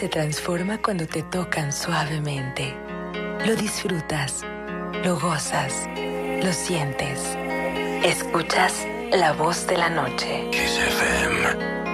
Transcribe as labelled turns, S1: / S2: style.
S1: se transforma cuando te tocan suavemente. Lo disfrutas, lo gozas, lo sientes. Escuchas la voz de la noche.
S2: Kiss FM.